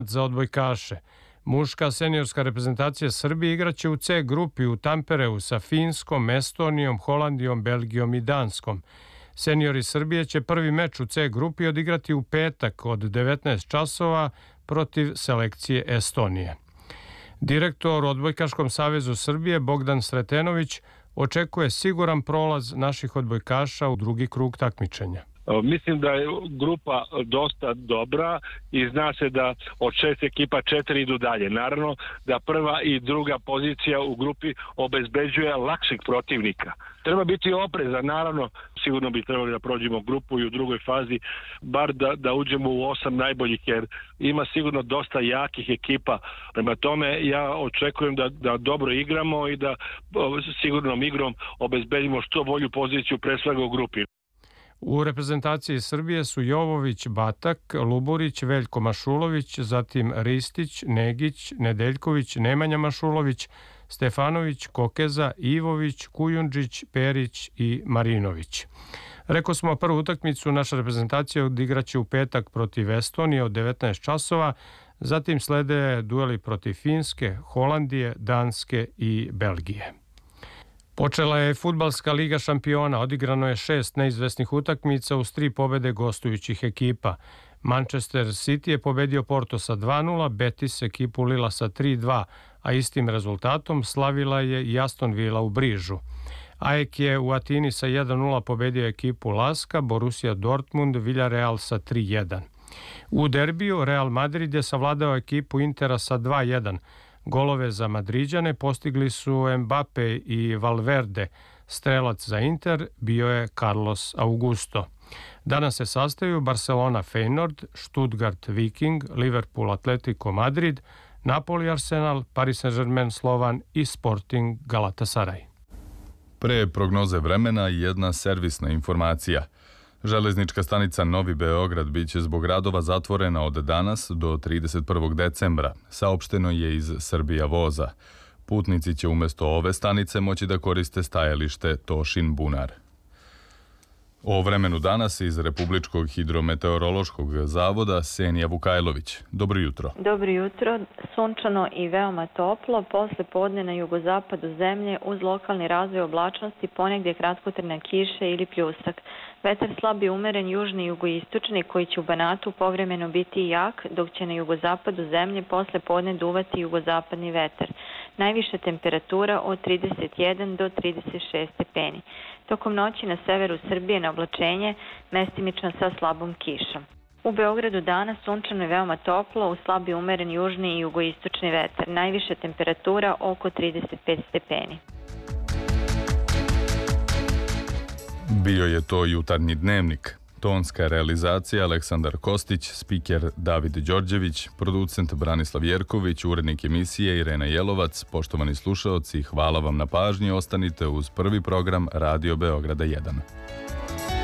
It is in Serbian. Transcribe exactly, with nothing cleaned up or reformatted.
za odbojkaše. Muška seniorska reprezentacija Srbije igraće u C grupi u Tampereu sa Finskom, Estonijom, Holandijom, Belgijom i Danskom. Seniori Srbije će prvi meč u C grupi odigrati u petak od devetnaest časova protiv selekcije Estonije. Direktor u Odbojkaškom savezu Srbije Bogdan Sretenović očekuje siguran prolaz naših odbojkaša u drugi krug takmičenja. Mislim da je grupa dosta dobra i zna se da od šest ekipa četiri idu dalje. Naravno da prva i druga pozicija u grupi obezbeđuje lakšeg protivnika. Treba biti oprezan, naravno, sigurno bi trebali da prođemo grupu i u drugoj fazi, bar da, da uđemo u osam najboljih, jer ima sigurno dosta jakih ekipa. Prema tome ja očekujem da, da dobro igramo i da sigurnom igrom obezbedimo što bolju poziciju pre svega u grupi. U reprezentaciji Srbije su Jovović, Batak, Luburić, Veljko Mašulović, zatim Ristić, Negić, Nedeljković, Nemanja Mašulović, Stefanović, Kokeza, Ivović, Kujundžić, Perić i Marinović. Rekao smo, prvu utakmicu naša reprezentacija odigraće u petak protiv Estonije od devetnaest časova, zatim slede dueli protiv Finske, Holandije, Danske i Belgije. Počela je Fudbalska liga šampiona, odigrano je šest neizvesnih utakmica uz tri pobede gostujućih ekipa. Manchester City je pobedio Porto sa dva nula, Betis ekipu Lila sa tri dva, a istim rezultatom slavila je i Aston Villa u Brižu. A E K je u Atini sa jedan nula pobedio ekipu Laska, Borussia Dortmund, Villarreal sa tri jedan. U derbiju Real Madrid je savladao ekipu Intera sa dva jedan. Golove za Madriđane postigli su Mbappe i Valverde. Strelac za Inter bio je Carlos Augusto. Danas se sastaju Barcelona Feyenoord, Stuttgart Viking, Liverpool Atletico Madrid, Napoli Arsenal, Paris Saint-Germain Slovan i Sporting Galatasaray. Pre prognoze vremena jedna servisna informacija. Železnička stanica Novi Beograd biće zbog radova zatvorena od danas do trideset prvog decembra, saopšteno je iz Srbija voza. Putnici će umjesto ove stanice moći da koriste stajalište Tošin Bunar. O vremenu danas iz Republičkog hidrometeorološkog zavoda Senija Vukajlović. Dobro jutro. Dobro jutro. Sunčano i veoma toplo. Posle podne na jugozapadu zemlje uz lokalni razvoj oblačnosti ponegdje kratkotrajne kiše ili pljusak. Vetar slab i umeren južni i jugoistočni koji će u Banatu povremeno biti jak, dok će na jugozapadu zemlje posle podne duvati jugozapadni vetar. Najviša temperatura od trideset jedan do trideset šest stepeni. Tokom noći na severu Srbije na oblačenje mestimično sa slabom kišom. U Beogradu danas sunčano i veoma toplo, uz slab i umeren južni i jugoistočni vetar. Najviša temperatura oko trideset pet stepeni. Bio je to jutarnji dnevnik. Tonska realizacija Aleksandar Kostić, spiker David Đorđević, producent Branislav Jerković, urednik emisije Irena Jelovac. Poštovani slušaoci, hvala vam na pažnji. Ostanite uz prvi program Radio Beograda jedan.